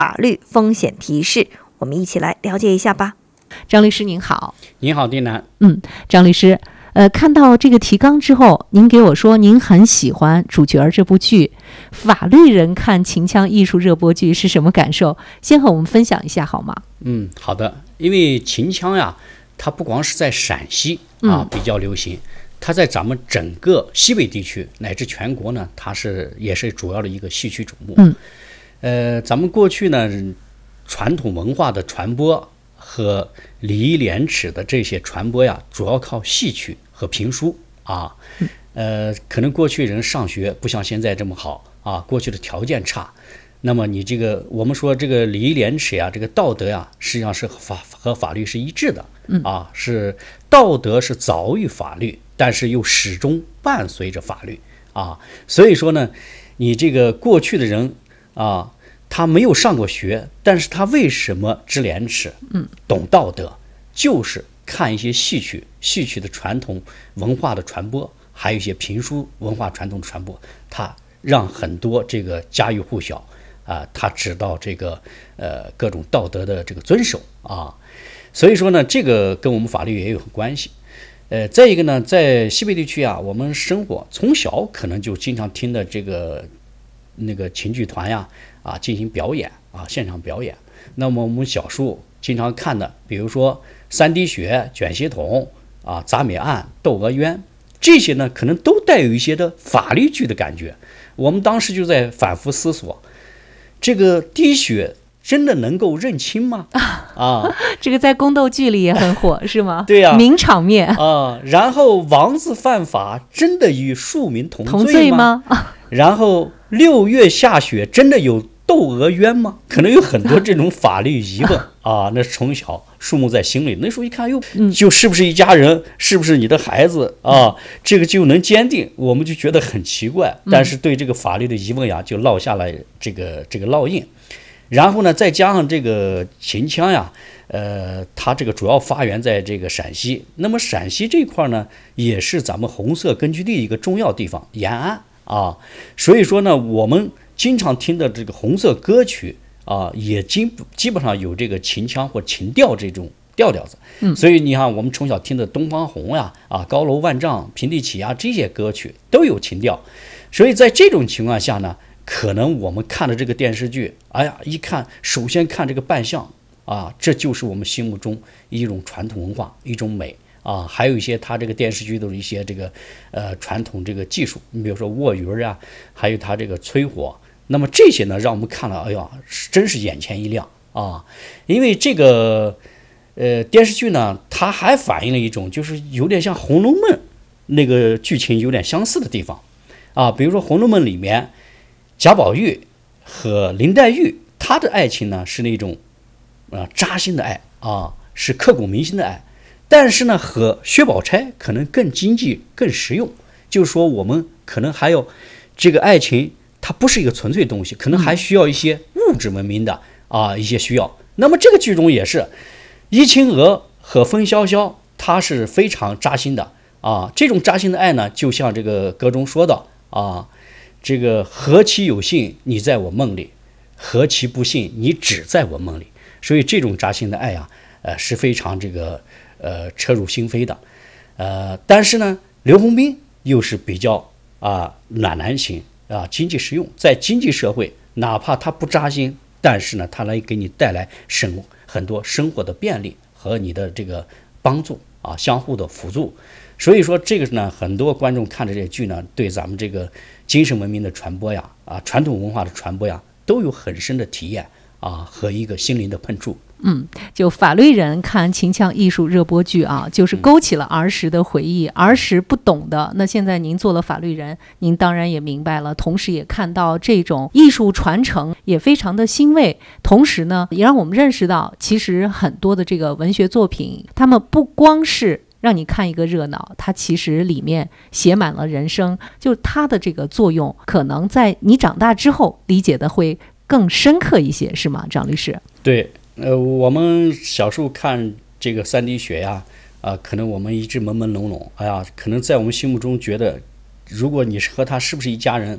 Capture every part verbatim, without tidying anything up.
法律风险提示，我们一起来了解一下吧。 张律师您好。 您好，丁楠。 嗯，张律师，呃，看到这个提纲之后，您给我说您很喜欢主角这部剧，法律人看秦腔艺术热播剧是什么感受？先和我们分享一下好吗？ 嗯，好的。因为秦腔呀，它不光是在陕西啊、嗯、比较流行，它在咱们整个西北地区乃至全国呢，它是也是主要的一个戏曲种目。 嗯， 呃，咱们过去呢，传统文化的传播和礼义廉耻的这些传播呀，主要靠戏曲和评书啊。呃，可能过去人上学不像现在这么好啊，过去的条件差。那么你这个我们说这个礼义廉耻呀，这个道德呀，实际上是和法和法律是一致的啊，是道德是早于法律，但是又始终伴随着法律啊。所以说呢，你这个过去的人啊，他没有上过学，但是他为什么知廉耻，嗯，懂道德，就是看一些戏曲，戏曲的传统文化的传播，还有一些评书文化传统的传播，他让很多这个家喻户晓。啊，他知道这个呃各种道德的这个遵守啊，所以说呢，这个跟我们法律也有关系。呃，再一个呢，在西北地区啊，我们生活从小可能就经常听的这个那个秦剧团呀啊进行表演啊，现场表演。那么我们小时候经常看的，比如说三滴血、卷血统啊、铡美案、窦娥冤，这些呢可能都带有一些的法律剧的感觉。我们当时就在反复思索。这个滴血真的能够认亲吗？啊， 这个在宫斗剧里也很火，是吗？ 对呀、啊， 名场面啊。然后王子犯法，真的与庶民同罪吗？ 同罪吗？ 然后六月下雪，真的有窦娥冤吗？可能有很多这种法律疑问啊。那从小树木在心里，那时候一看，哟，就是不是一家人，是不是你的孩子啊？这个就能坚定，我们就觉得很奇怪。但是对这个法律的疑问呀，就落下了这个这个烙印。然后呢，再加上这个秦腔呀，呃，它这个主要发源在这个陕西。那么陕西这块呢，也是咱们红色根据地一个重要地方，延安啊。所以说呢，我们经常听的这个红色歌曲啊，也基基本上有这个秦腔或秦调这种调调子。嗯，所以你看，我们从小听的《东方红》呀、啊，高楼万丈、平地起呀这些歌曲都有秦调。所以在这种情况下呢，可能我们看的这个电视剧，哎呀，一看，首先看这个扮相啊，这就是我们心目中一种传统文化，一种美啊，还有一些它这个电视剧的一些这个呃传统这个技术，你比如说卧云啊，还有它这个吹火，那么这些呢，让我们看了，哎呀，真是眼前一亮啊！因为这个呃电视剧呢，它还反映了一种就是有点像《红楼梦》那个剧情有点相似的地方啊，比如说《红楼梦》里面。贾宝玉和林黛玉，她的爱情呢是那种，呃扎心的爱啊，是刻骨铭心的爱。但是呢，和薛宝钗可能更经济、更实用。就是说，我们可能还有这个爱情，它不是一个纯粹的东西，可能还需要一些物质文明的啊一些需要。那么这个剧中也是，怡青娥和风萧萧，它是非常扎心的啊。这种扎心的爱呢，就像这个歌中说的啊。这个何其有幸你在我梦里，何其不幸你只在我梦里。所以这种扎心的爱啊，呃是非常这个呃彻入心扉的。呃，但是呢，刘洪斌又是比较啊暖男型啊，经济实用，在经济社会，哪怕他不扎心，但是呢，他来给你带来生很多生活的便利和你的这个帮助啊，相互的辅助。所以说这个呢，很多观众看着这剧呢，对咱们这个精神文明的传播呀，啊，传统文化的传播呀，都有很深的体验啊，和一个心灵的碰触。 嗯，就法律人看秦腔艺术热播剧啊，就是勾起了儿时的回忆，嗯、儿时不懂的，那现在您做了法律人，您当然也明白了，同时也看到这种艺术传承，也非常的欣慰。同时呢，也让我们认识到，其实很多的这个文学作品，他们不光是让你看一个热闹，它其实里面写满了人生，就它的这个作用，可能在你长大之后理解的会更深刻一些，是吗，张律师？ 对，呃，我们小时候看这个三滴血呀，啊、呃，可能我们一直朦朦胧胧，哎呀，可能在我们心目中觉得，如果你是和他是不是一家人，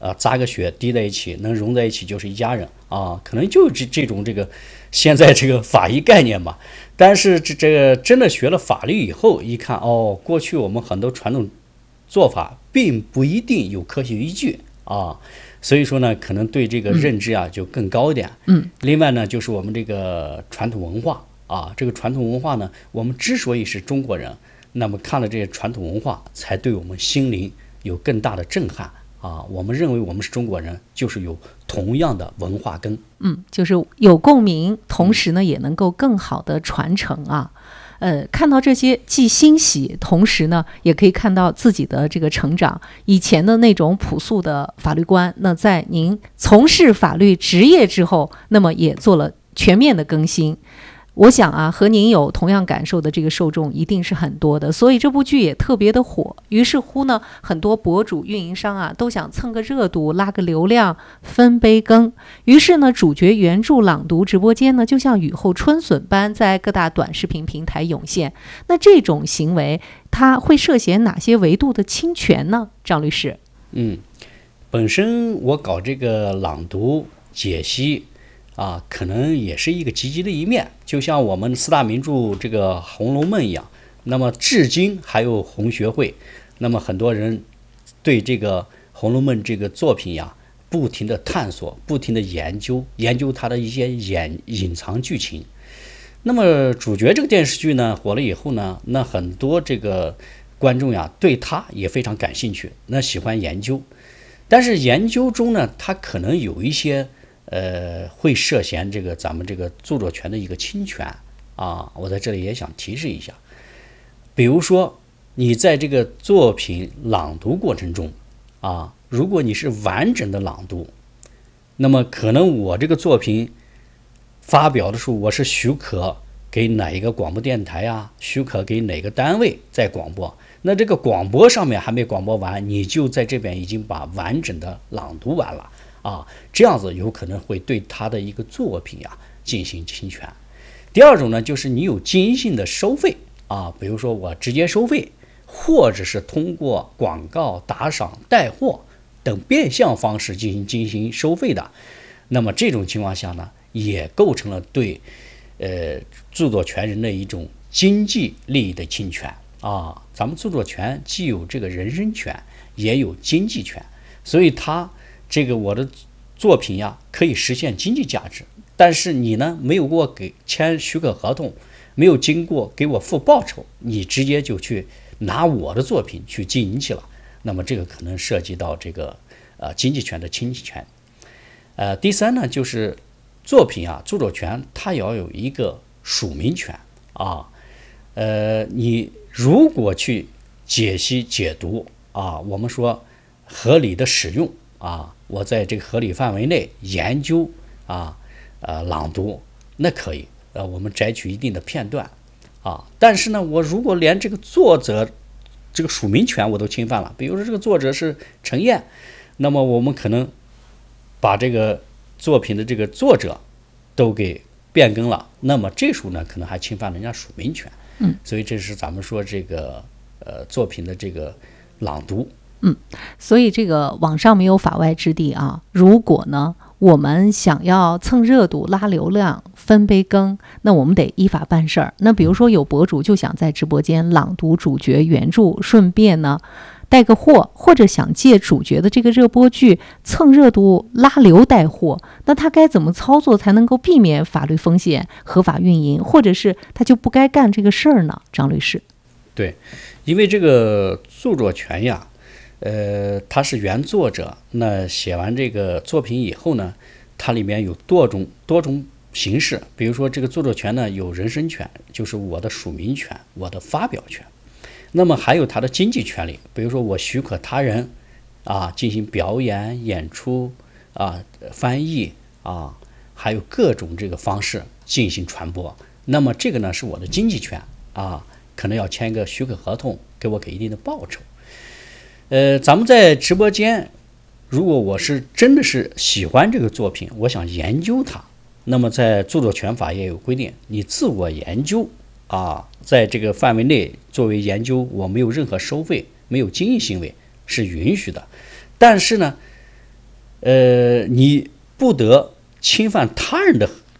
呃扎个血滴在一起，能融在一起就是一家人啊，可能就这这种这个现在这个法医概念吧。但是这这个真的学了法律以后，一看哦，过去我们很多传统做法并不一定有科学依据啊，所以说呢，可能对这个认知啊就更高一点。 嗯， 另外呢，就是我们这个传统文化啊，这个传统文化呢，我们之所以是中国人，那么看了这些传统文化，才对我们心灵有更大的震撼啊。我们认为我们是中国人，就是有同样的文化根。 嗯，就是有共鸣，同时呢，也能够更好的传承啊。呃，看到这些既欣喜，同时呢，也可以看到自己的这个成长。以前的那种朴素的法律观，那在您从事法律职业之后，那么也做了全面的更新。我想啊，和您有同样感受的这个受众一定是很多的，所以这部剧也特别的火。于是乎呢，很多博主、运营商啊都想蹭个热度，拉个流量，分杯羹。于是呢，主角原著朗读直播间呢，就像雨后春笋般在各大短视频平台涌现。那这种行为，它会涉嫌哪些维度的侵权呢？张律师？ 嗯，本身我搞这个朗读解析。啊，可能也是一个积极的一面，就像我们四大名著这个《红楼梦》一样。那么至今还有红学会，那么很多人对这个《红楼梦》这个作品呀，不停的探索，不停的研究，研究它的一些隐隐藏剧情。那么主角这个电视剧呢火了以后呢，那很多这个观众呀对他也非常感兴趣，那喜欢研究。但是研究中呢，他可能有一些。呃，会涉嫌这个咱们这个著作权的一个侵权啊，我在这里也想提示一下。比如说，你在这个作品朗读过程中啊，如果你是完整的朗读，那么可能我这个作品发表的时候，我是许可给哪一个广播电台啊，许可给哪个单位在广播。那这个广播上面还没广播完，你就在这边已经把完整的朗读完了。啊，这样子有可能会对他的一个作品呀、啊、进行侵权。第二种呢，就是你有经营性的收费啊，比如说我直接收费，或者是通过广告、打赏、带货等变相方式进行进行收费的，那么这种情况下呢，也构成了对呃著作权人的一种经济利益的侵权啊。咱们著作权既有这个人身权，也有经济权，所以它。这个我的作品呀，可以实现经济价值，但是你呢，没有给我给签许可合同，没有经过给我付报酬，你直接就去拿我的作品去经营去了，那么这个可能涉及到这个呃经济权的侵权。呃，第三呢，就是作品啊，著作权它要有一个署名权啊，呃，你如果去解析解读啊，我们说合理的使用啊。我在这个合理范围内研究啊，呃，朗读那可以，呃，我们摘取一定的片段啊。但是呢，我如果连这个作者这个署名权我都侵犯了，比如说这个作者是陈燕，那么我们可能把这个作品的这个作者都给变更了，那么这时候呢，可能还侵犯人家署名权。 嗯， 所以这是咱们说这个呃作品的这个朗读。 嗯，所以这个网上没有法外之地啊。如果呢，我们想要蹭热度、拉流量、分杯羹，那我们得依法办事儿。那比如说有博主就想在直播间朗读主角原著，顺便呢带个货，或者想借主角的这个热播剧蹭热度、拉流带货，那他该怎么操作才能够避免法律风险、合法运营，或者是他就不该干这个事儿呢？张律师， 对，因为这个著作权呀。呃，他是原作者，那写完这个作品以后呢，它里面有多种多种形式，比如说这个著作权呢有人身权，就是我的署名权，我的发表权，那么还有它的经济权利，比如说我许可他人啊进行表演、演出啊、翻译啊，还有各种这个方式进行传播，那么这个呢是我的经济权啊，可能要签一个许可合同，给我给一定的报酬。呃，咱们在直播间，如果我是真的是喜欢这个作品，我想研究它，那么在著作权法也有规定，你自我研究啊，在这个范围内作为研究，我没有任何收费，没有经营行为是允许的。但是呢， 呃，你不得侵犯他人的